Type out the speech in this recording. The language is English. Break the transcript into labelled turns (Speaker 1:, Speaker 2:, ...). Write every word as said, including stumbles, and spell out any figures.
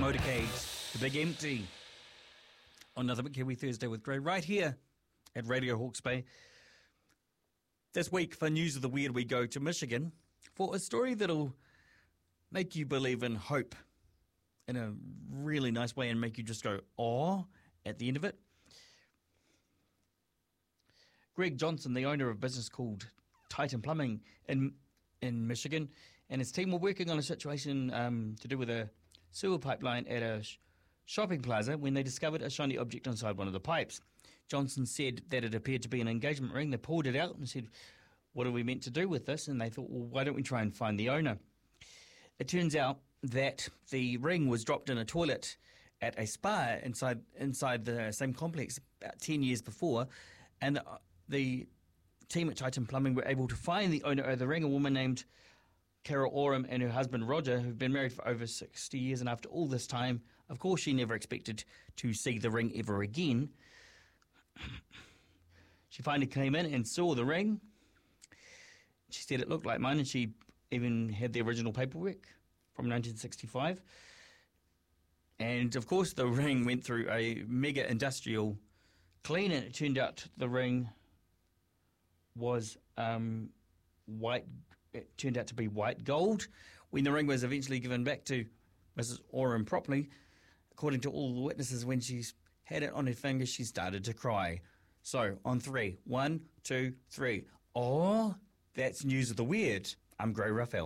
Speaker 1: Motorcade, The Big Empty. On another Big Kiwi Thursday with Gray, right here at Radio Hawke's Bay. This week for News of the Weird, we go to Michigan for a story that'll make you believe in hope in a really nice way and make you just go, aw, at the end of it. Greg Johnson, the owner of a business called Titan Plumbing in in Michigan, and his team were working on a situation um, to do with a sewer pipeline at a sh- shopping plaza when they discovered a shiny object inside one of the pipes. Johnson said that it appeared to be an engagement ring. They pulled it out and said, what are we meant to do with this? And they thought, well, why don't we try and find the owner? It turns out that the ring was dropped in a toilet at a spa inside inside the same complex about ten years before, and the, the team at Titan Plumbing were able to find the owner of the ring, a woman named Carol Oram and her husband Roger, who've been married for over sixty years, and after all this time, of course, she never expected to see the ring ever again. She finally came in and saw the ring. She said it looked like mine, and she even had the original paperwork from nineteen sixty-five. And, of course, the ring went through a mega industrial clean, and it turned out the ring was um, white. It turned out to be white gold. When the ring was eventually given back to Missus Oram properly, according to all the witnesses, when she had it on her finger, she started to cry. So, on three. One, two, three. Oh, that's News of the Weird. I'm Gray Raphael.